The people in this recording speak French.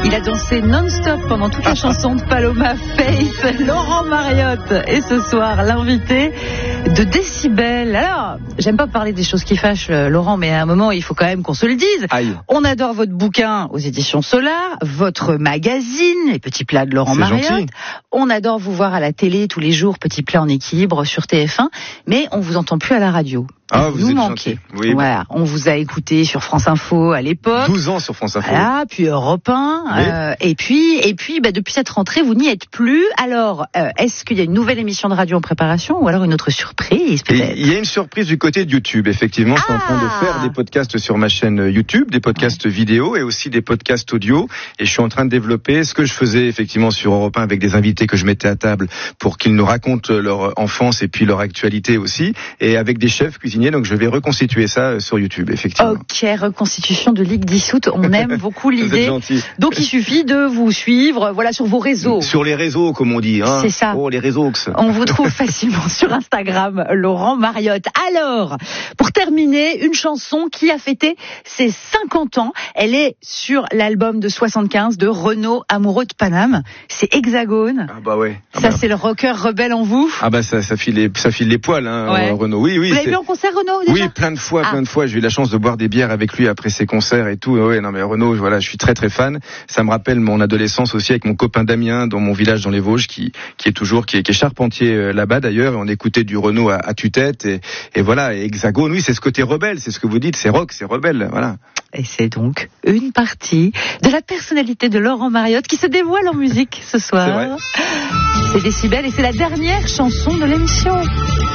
Il a dansé non-stop pendant toute la chanson de Paloma Faith, Laurent Mariotte. Et ce soir, l'invité de Décibel. Alors, j'aime pas parler des choses qui fâchent, Laurent, mais à un moment, il faut quand même qu'on se le dise. Aïe. On adore votre bouquin aux éditions Solar, votre magazine, Les Petits Plats de Laurent Mariotte. Gentil. On adore vous voir à la télé tous les jours, Petits Plats en équilibre sur TF1, mais on vous entend plus à la radio. Ah, vous nous êtes manquez. gentil. Oui, voilà, on vous a écouté sur France Info à l'époque. 12 ans sur France Info. Voilà, puis Europe 1, et puis depuis cette rentrée, vous n'y êtes plus. Alors, est-ce qu'il y a une nouvelle émission de radio en préparation ou alors une autre surprise peut-être? Il y a une surprise du côté de YouTube, effectivement. Je suis en train de faire des podcasts sur ma chaîne YouTube, des podcasts vidéo et aussi des podcasts audio. Et je suis en train de développer ce que je faisais effectivement sur Europe 1 avec des invités que je mettais à table pour qu'ils nous racontent leur enfance et puis leur actualité aussi. Et avec des chefs cuisiniers, donc je vais reconstituer ça sur YouTube, effectivement. Ok, reconstitution de Ligue dissoute, on aime beaucoup Vous êtes l'idée. gentil. Donc il suffit de vous suivre, voilà, sur vos réseaux. Sur les réseaux, comme on dit. Hein. C'est ça. Oh, les réseaux. On vous trouve facilement sur Instagram, Laurent Mariotte. Alors, pour terminer, une chanson qui a fêté ses 50 ans. Elle est sur l'album de 75 de Renaud, Amoureux de Paname. C'est Hexagone. Ah bah ouais. Ah Ça, bah. c'est le rocker rebelle en vous. Ah bah ça file les poils, hein, Ouais. Renaud. Oui. Vous l'avez c'est- vu en concert, Renaud, déjà? Oui, plein de fois. J'ai eu la chance de boire des bières avec lui après ses concerts et tout. Ouais, non mais Renaud, voilà, je suis très très fan. Ça me rappelle mon adolescence aussi avec mon copain Damien dans mon village dans les Vosges, qui est charpentier là-bas d'ailleurs. Et on écoutait du Renaud à tue-tête et voilà. Et Hexagone, oui, c'est ce côté rebelle, c'est ce que vous dites, c'est rock, c'est rebelle, voilà. Et c'est donc une partie de la personnalité de Laurent Mariotte qui se dévoile en musique ce soir. C'est vrai. C'est Décibel et c'est la dernière chanson de l'émission.